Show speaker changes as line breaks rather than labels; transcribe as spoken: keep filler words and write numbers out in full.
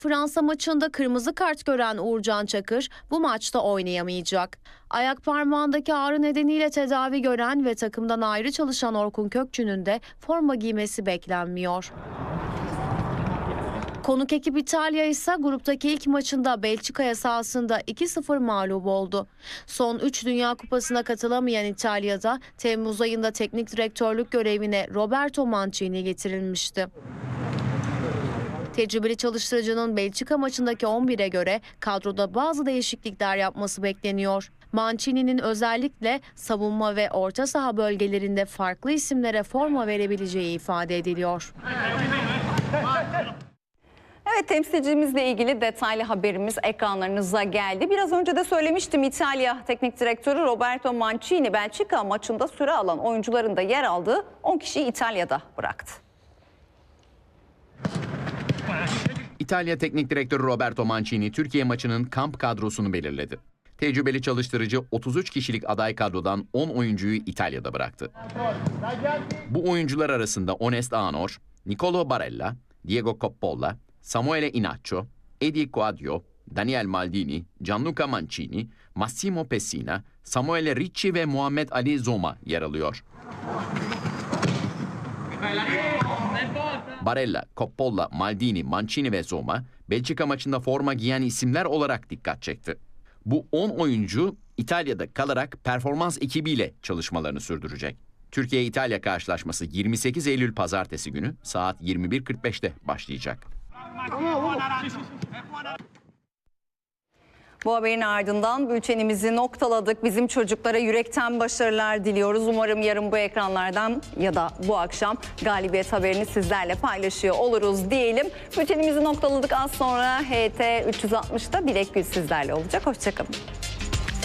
Fransa maçında kırmızı kart gören Uğurcan Çakır bu maçta oynayamayacak. Ayak parmağındaki ağrı nedeniyle tedavi gören ve takımdan ayrı çalışan Orkun Kökçü'nün de forma giymesi beklenmiyor. Konuk ekip İtalya ise gruptaki ilk maçında Belçika'ya sahasında iki sıfır mağlup oldu. Son üç Dünya Kupası'na katılamayan İtalya'da Temmuz ayında teknik direktörlük görevine Roberto Mancini getirilmişti. Tecrübeli çalıştırıcının Belçika maçındaki on bire göre kadroda bazı değişiklikler yapması bekleniyor. Mancini'nin özellikle savunma ve orta saha bölgelerinde farklı isimlere forma verebileceği ifade ediliyor.
Evet, temsilcimizle ilgili detaylı haberimiz ekranlarınıza geldi. Biraz önce de söylemiştim, İtalya Teknik Direktörü Roberto Mancini Belçika maçında süre alan oyuncuların da yer aldığı on kişiyi İtalya'da bıraktı.
İtalya Teknik Direktörü Roberto Mancini Türkiye maçının kamp kadrosunu belirledi. Tecrübeli çalıştırıcı otuz üç kişilik aday kadrodan on oyuncuyu İtalya'da bıraktı. Bu oyuncular arasında Onest Anor, Nicolo Barella, Diego Coppola, Samuele Inacio, Edi Quadio, Daniel Maldini, Gianluca Mancini, Massimo Pessina, Samuele Ricci ve Muhammed Ali Zoma yer alıyor. Barella, Coppola, Maldini, Mancini ve Zoma, Belçika maçında forma giyen isimler olarak dikkat çekti. Bu on oyuncu İtalya'da kalarak performans ekibiyle çalışmalarını sürdürecek. Türkiye-İtalya karşılaşması yirmi sekiz Eylül Pazartesi günü saat yirmi bir kırk beşte başlayacak.
Bu haberin ardından bültenimizi noktaladık. Bizim çocuklara yürekten başarılar diliyoruz. Umarım yarın bu ekranlardan ya da bu akşam galibiyet haberini sizlerle paylaşıyor oluruz diyelim. Bültenimizi noktaladık. Az sonra H T üç yüz altmış'ta Dilek Gül sizlerle olacak. Hoşçakalın.